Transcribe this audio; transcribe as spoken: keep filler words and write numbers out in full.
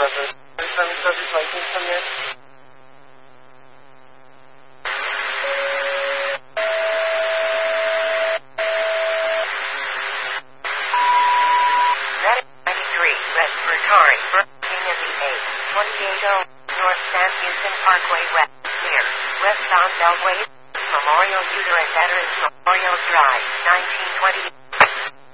residence. thirty-seven subject license from there. ninety-three, West Bertari, King of the eight, twenty-eight oh, North San Houston Parkway West, near, westbound Beltway, Memorial Lutheran Veterans Memorial Drive, nineteen twenty.